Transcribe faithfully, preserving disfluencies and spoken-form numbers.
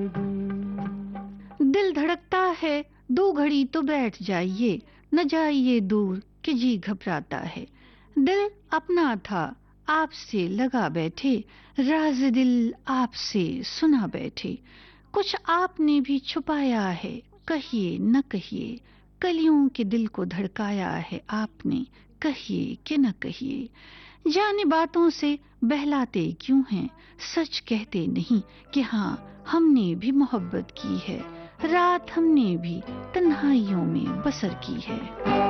दिल धड़कता है, दो घड़ी तो बैठ जाइए, न जाइए दूर कि जी घबराता है। दिल अपना था, आपसे लगा बैठे, राज दिल आपसे सुना बैठे। कुछ आपने भी छुपाया है, कहिए न कहिए, कलियों के दिल को धड़काया है आपने, कहिए कि न कहिए। जाने बातों से बहलाते क्यों हैं, सच कहते नहीं कि हाँ हमने भी मोहब्बत की है, रात हमने भी तन्हाइयों में बसर की है।